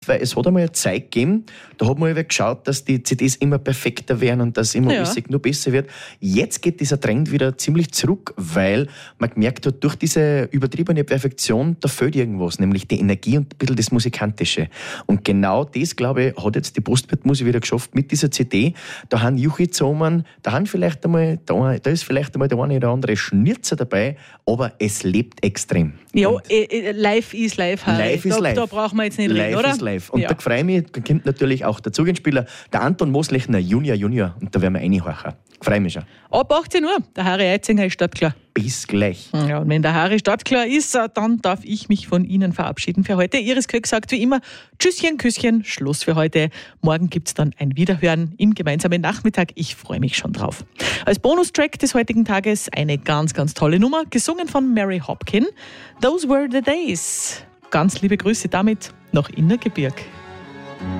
weil es hat einmal eine Zeit gegeben, da hat man geschaut, dass die CDs immer perfekter werden und dass immer alles nur besser wird. Jetzt geht dieser Trend wieder ziemlich zurück, weil man gemerkt hat, durch diese übertriebene Perfektion, da fehlt irgendwas, nämlich die Energie und ein bisschen das Musikantische. Und genau das, glaube ich, hat jetzt die Postwirtmusik wieder geschafft mit dieser CD. Da haben Juchizomen, da ist vielleicht einmal der eine oder andere Schnürzer dabei, aber es lebt extrem. Ja, live is live, Harry. Live is live. Da brauchen wir jetzt nicht reden, oder? Live is live. Und da freue ich mich, da kommt natürlich auch der Zugangsspieler, der Anton Moslechner Junior, und da werden wir reinhorchen. Freue mich schon. Ab 18 Uhr, der Harry Eitzinger ist startklar. Bis gleich. Ja, und wenn der Harry startklar ist, dann darf ich mich von Ihnen verabschieden für heute. Iris Köck sagt wie immer, Tschüsschen, Küsschen, Schluss für heute. Morgen gibt's dann ein Wiederhören im gemeinsamen Nachmittag. Ich freue mich schon drauf. Als Bonustrack des heutigen Tages eine ganz, ganz tolle Nummer, gesungen von Mary Hopkin. Those Were the Days. Ganz liebe Grüße damit nach Innergebirg.